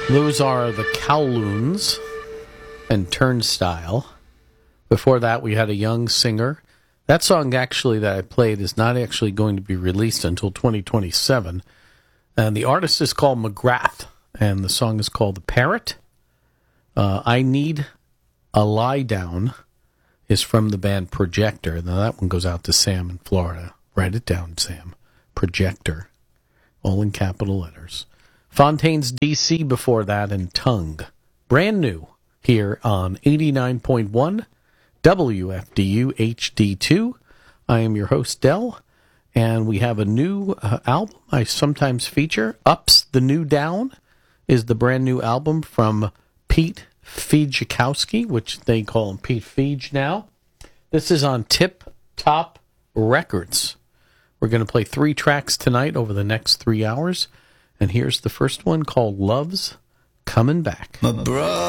Those are the Kowloons and Turnstile. Before that, we had a young singer. That song actually that I played is not actually going to be released until 2027. And the artist is called McGrath, and the song is called The Parrot. I Need a Lie Down is from the band Projector. Now that one goes out to Sam in Florida. Write it down, Sam. Projector. All in capital letters. Fontaines DC before that, and Tongue. Brand new here on 89.1 WFDU HD2. I am your host, Del, and we have a new album I sometimes feature. Ups the New Down is the brand new album from Pete Fiedzikowski, which they call him Pete Feige now. This is on Tip Top Records. We're going to play 3 tracks tonight over the next 3 hours. And here's the first one called Love's Coming Back. My brother.